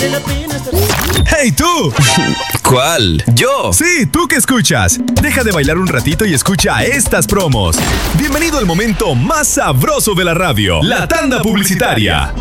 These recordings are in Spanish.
¡Hey, tú! ¿Cuál? ¿Yo? Sí, tú que escuchas. Deja de bailar un ratito y escucha estas promos. Bienvenido al momento más sabroso de la radio, la tanda publicitaria.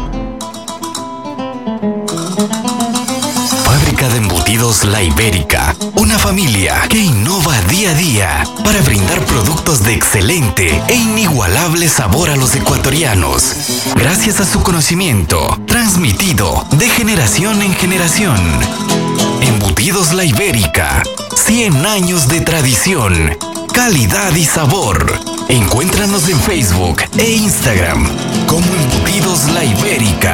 Fábrica de embutidos La Ibérica, una familia que innova día a día para brindar productos de excelente e inigualable sabor a los ecuatorianos, gracias a su conocimiento transmitido de generación en generación. Embutidos La Ibérica, 100 años de tradición, calidad y sabor. Encuéntranos en Facebook e Instagram como Embutidos La Ibérica.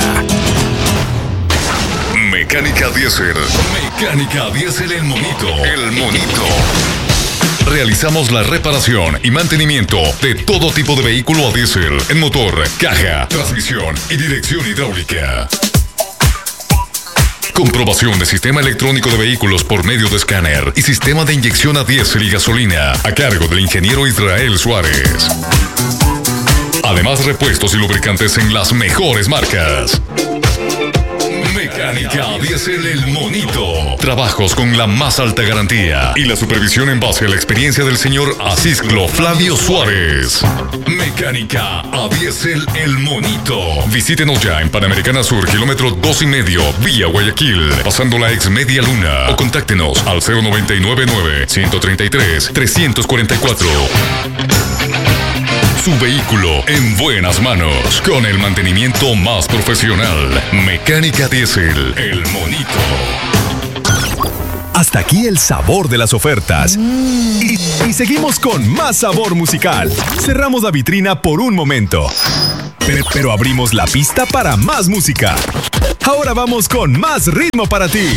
Mecánica Diésel. Mecánica Diésel El Monito. El Monito. Realizamos la reparación y mantenimiento de todo tipo de vehículo a diésel en motor, caja, transmisión y dirección hidráulica. Comprobación de sistema electrónico de vehículos por medio de escáner y sistema de inyección a diésel y gasolina a cargo del ingeniero Israel Suárez. Además, repuestos y lubricantes en las mejores marcas. Mecánica Diésel El Monito. Trabajos con la más alta garantía y la supervisión en base a la experiencia del señor Asisclo Flavio Suárez. Mecánica Diésel El Monito. Visítenos ya en Panamericana Sur, kilómetro 2,5, vía Guayaquil, pasando la ex Media Luna, o contáctenos al 0999-133-344. Su vehículo en buenas manos, con el mantenimiento más profesional. Mecánica Diésel El Monito. Hasta aquí el sabor de las ofertas. Y seguimos con más sabor musical. Cerramos la vitrina por un momento. Pero abrimos la pista para más música. Ahora vamos con más ritmo para ti.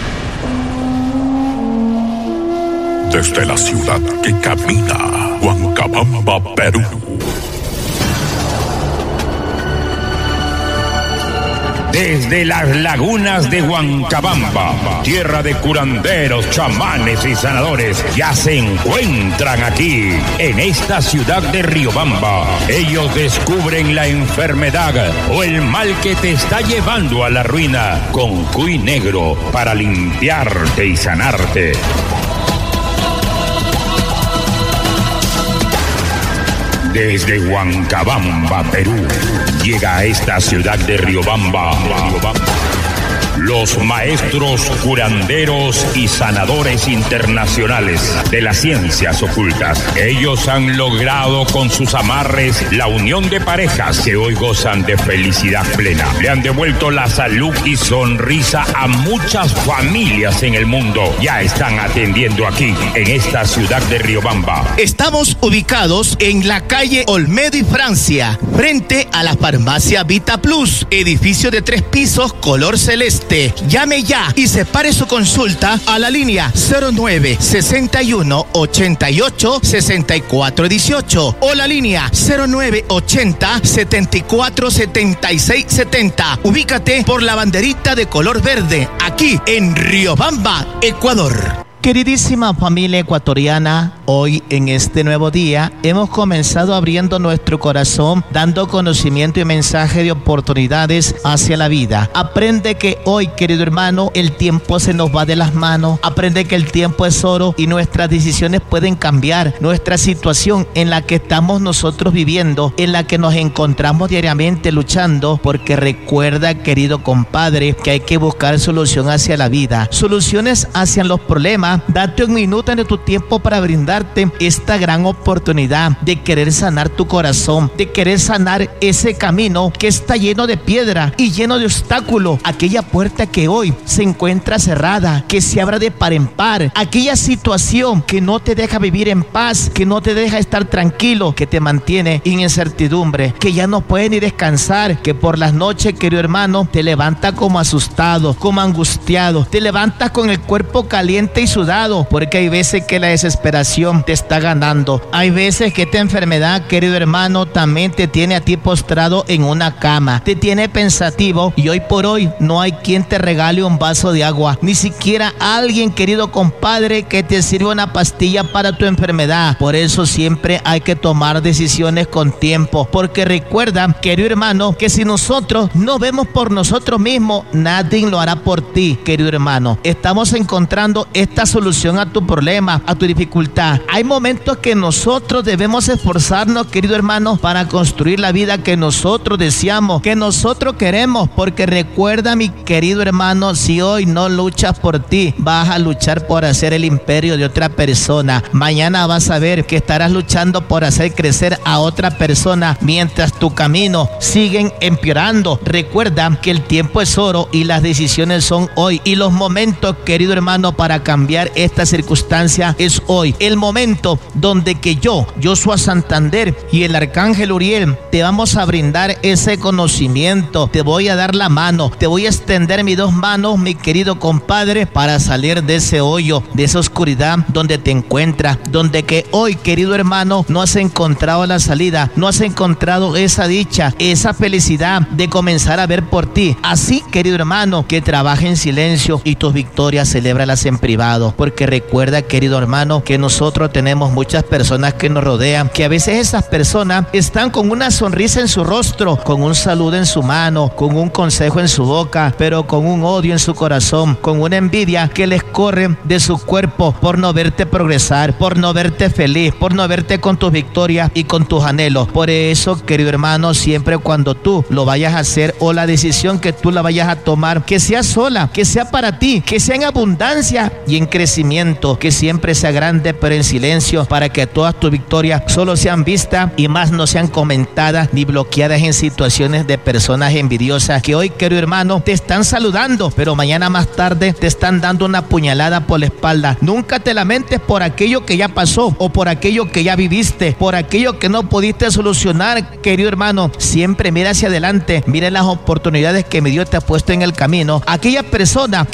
Desde la ciudad que camina, Huancabamba, Perú. Desde las lagunas de Huancabamba, tierra de curanderos, chamanes y sanadores, ya se encuentran aquí, en esta ciudad de Riobamba. Ellos descubren la enfermedad o el mal que te está llevando a la ruina con cuy negro para limpiarte y sanarte. Desde Huancabamba, Perú, llega a esta ciudad de Riobamba los maestros curanderos y sanadores internacionales de las ciencias ocultas. Ellos han logrado con sus amarres la unión de parejas que hoy gozan de felicidad plena. Le han devuelto la salud y sonrisa a muchas familias en el mundo. Ya están atendiendo aquí, en esta ciudad de Riobamba. Estamos ubicados en la calle Olmedo y Francia, frente a la farmacia Vita Plus, edificio de 3 pisos, color celeste. Llame ya y separe su consulta a la línea 09 61 88 64 18 o la línea 09 80 74 76 70. Ubícate por la banderita de color verde, aquí en Riobamba, Ecuador. Queridísima familia ecuatoriana, hoy en este nuevo día hemos comenzado abriendo nuestro corazón, dando conocimiento y mensaje de oportunidades hacia la vida. Aprende que hoy, querido hermano, el tiempo se nos va de las manos. Aprende que el tiempo es oro y nuestras decisiones pueden cambiar nuestra situación en la que estamos nosotros viviendo, en la que nos encontramos diariamente luchando, porque recuerda, querido compadre, que hay que buscar solución hacia la vida, soluciones hacia los problemas. Date un minuto de tu tiempo para brindarte esta gran oportunidad de querer sanar tu corazón, de querer sanar ese camino que está lleno de piedra y lleno de obstáculos, aquella puerta que hoy se encuentra cerrada, que se abra de par en par, aquella situación que no te deja vivir en paz, que no te deja estar tranquilo, que te mantiene en incertidumbre, que ya no puedes ni descansar, que por las noches, querido hermano, te levanta como asustado, como angustiado, te levantas con el cuerpo caliente y sudado, porque hay veces que la desesperación situación te está ganando. Hay veces que esta enfermedad, querido hermano, también te tiene a ti postrado en una cama, te tiene pensativo, y hoy por hoy no hay quien te regale un vaso de agua, ni siquiera alguien, querido compadre, que te sirva una pastilla para tu enfermedad. Por eso siempre hay que tomar decisiones con tiempo, porque recuerda, querido hermano, que si nosotros no vemos por nosotros mismos, nadie lo hará por ti, querido hermano. Estamos encontrando esta solución a tu problema, a tu dificultad. Hay momentos que nosotros debemos esforzarnos, querido hermano, para construir la vida que nosotros deseamos, que nosotros queremos, porque recuerda, mi querido hermano, si hoy no luchas por ti, vas a luchar por hacer el imperio de otra persona. Mañana vas a ver que estarás luchando por hacer crecer a otra persona mientras tu camino siguen empeorando. Recuerda que el tiempo es oro y las decisiones son hoy, y los momentos, querido hermano, para cambiar esta circunstancia es hoy. El momento donde que yo, Joshua Santander, y el arcángel Uriel te vamos a brindar ese conocimiento. Te voy a dar la mano, te voy a extender mis dos manos, mi querido compadre, para salir de ese hoyo, de esa oscuridad donde te encuentras, donde que hoy, querido hermano, no has encontrado la salida, no has encontrado esa dicha, esa felicidad de comenzar a ver por ti. Así, querido hermano, que trabaja en silencio y tus victorias celébralas en privado, porque recuerda, querido hermano, que nosotros tenemos muchas personas que nos rodean, que a veces esas personas están con una sonrisa en su rostro, con un saludo en su mano, con un consejo en su boca, pero con un odio en su corazón, con una envidia que les corre de su cuerpo por no verte progresar, por no verte feliz, por no verte con tus victorias y con tus anhelos. Por eso, querido hermano, siempre cuando tú lo vayas a hacer, o la decisión que tú la vayas a tomar, que sea sola, que sea para ti, que sea en abundancia y en crecimiento, que siempre sea grande pero en silencio, para que todas tus victorias solo sean vistas y más no sean comentadas ni bloqueadas en situaciones de personas envidiosas que hoy, querido hermano, te están saludando, pero mañana más tarde te están dando una puñalada por la espalda. Nunca te lamentes por aquello que ya pasó, o por aquello que ya viviste, por aquello que no pudiste solucionar, querido hermano. Siempre mira hacia adelante, mira las oportunidades que mi Dios te ha puesto en el camino. Aquella persona